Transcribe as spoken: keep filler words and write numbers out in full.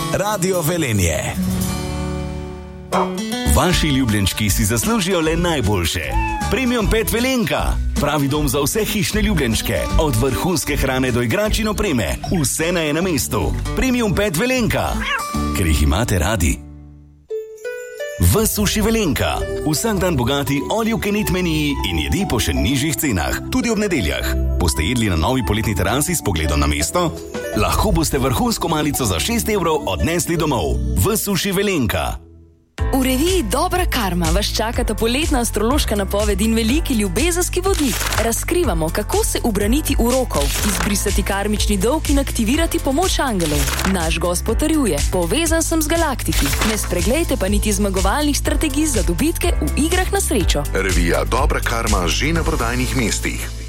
Radio Velenje. Vaši ljubljenčki si zaslužijo le najboljše. Premium Pet Velenka. Pravi dom za vse hišne ljubljenčke. Od vrhunske hrane do igrač in opreme. Vse na enem mestu. Premium Pet Velenka. Ker jih imate radi. V Suši Velenka. Vsak dan bogati all you can eat meniji in jedi po še nižjih cenah. Tudi ob nedeljah. Boste jedli na novi poletni terasi s pogledom na mesto? Lahko boste vrhunsko malico za šest evrov odnesli domov. V Suši Velenka. V reviji Dobra karma vas čakata poletna astrološka napoved in veliki ljubezenski vodnik. Razkrivamo, kako se ubraniti urokov, izbrisati karmični dolg in aktivirati pomoč angelov. Naš gost potrjuje, povezan sem z galaktiki. Ne spreglejte pa niti zmagovalnih strategij za dobitke v igrah na srečo. Revija Dobra karma že na prodajnih mestih.